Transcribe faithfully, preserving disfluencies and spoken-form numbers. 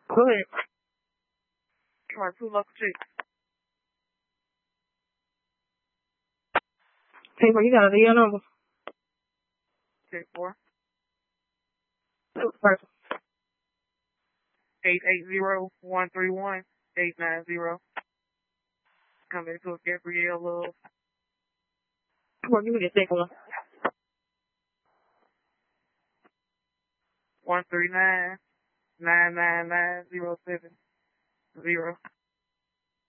Go ahead. All right, two local chicks. Hey, bro, you got a real number? Check four. Two person. Eight eight zero one three one eight nine zero. Come back to a Gabrielle Love. Bro, give me the second one. One three nine nine nine nine zero seven zero.